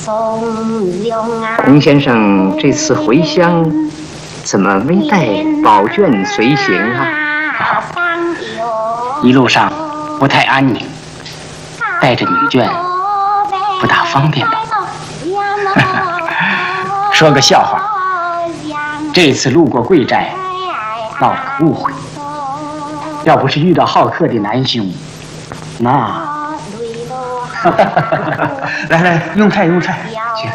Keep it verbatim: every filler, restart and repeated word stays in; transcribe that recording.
洪先生这次回乡，怎么没带宝卷随行啊？ 哦，一路上不太安宁，带着女眷不大方便吧？说个笑话，这次路过贵寨，闹了个误会。要不是遇到好客的南兄，那……来来，用菜用菜。